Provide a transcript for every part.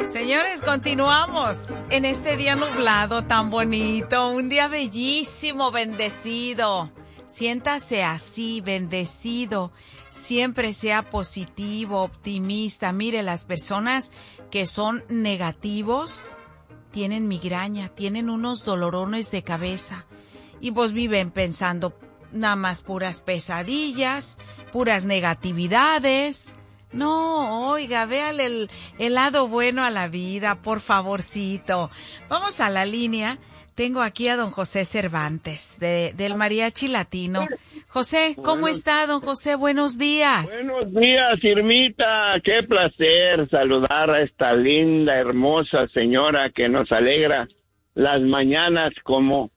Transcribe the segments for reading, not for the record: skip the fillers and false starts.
Señores, continuamos en este día nublado tan bonito, un día bellísimo, bendecido. Siéntase así, bendecido. Siempre sea positivo, optimista. Mire, las personas que son negativos tienen migraña, tienen unos dolorones de cabeza y pues viven pensando nada más puras pesadillas, puras negatividades. No, oiga, véale el lado bueno a la vida, por favorcito. Vamos a la línea. Tengo aquí a don José Cervantes, del Mariachi Latino. José, ¿cómo está, don José? Buenos días. Buenos días, Irmita. Qué placer saludar a esta linda, hermosa señora que nos alegra las mañanas como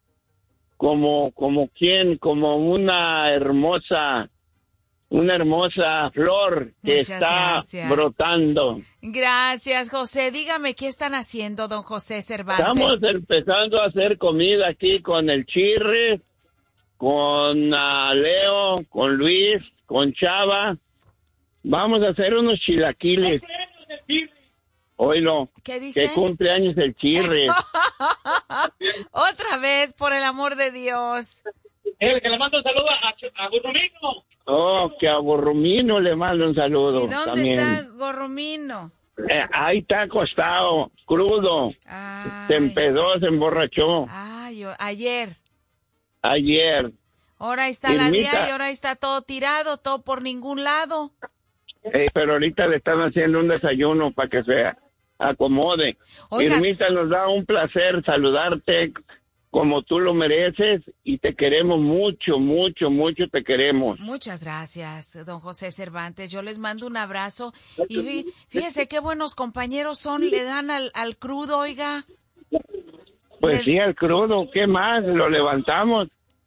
una hermosa flor que Muchas está gracias. brotando. Gracias, José. Dígame, ¿qué están haciendo, don José Cervantes? Estamos empezando a hacer comida aquí con el Chirri, con Leo, con Luis, con Chava. Vamos a hacer unos chilaquiles. Oílo, ¿Qué dice? que cumpleaños el Chirri. Otra vez, por el amor de Dios. El que le mando un saludo a Gorromino. Oh, que a Gorromino le mando un saludo. ¿Y dónde también está Gorromino? Ahí está acostado, crudo. Ay. Se empedó, se emborrachó Ay, ayer. ayer. Ahora está la Irmita. día y ahora está todo tirado, todo por ningún lado. Pero ahorita le están haciendo un desayuno para que se acomode. Oiga. Irmita, nos da un placer saludarte como tú lo mereces y te queremos mucho, mucho, mucho te queremos. Muchas gracias, don José Cervantes. Yo les mando un abrazo y fíjese qué buenos compañeros son, le dan al crudo, oiga. Pues sí, al crudo, ¿qué más? Lo levantamos.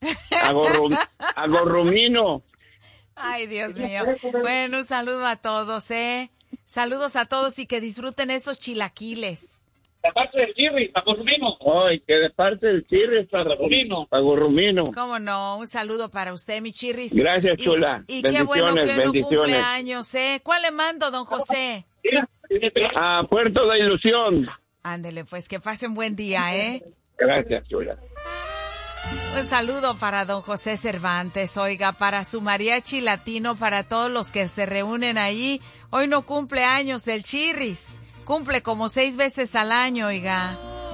A Gorromino. Ay, Dios mío. Bueno, un saludo a todos, Saludos a todos y que disfruten esos chilaquiles. De parte del Chirri, a Gorromino. Ay, que de parte del Chirri es para Gorromino. Cómo no, un saludo para usted, mi Chirris. Gracias, chula. Y qué bueno que no bendiciones. cumple años, ¿Cuál le mando, don José? A Puerto de Ilusión. Ándele, pues, que pasen buen día, Gracias, chula. Un saludo para don José Cervantes, oiga, para su mariachi latino, para todos los que se reúnen ahí. Hoy no cumple años el Chirris, cumple como 6 veces al año, oiga.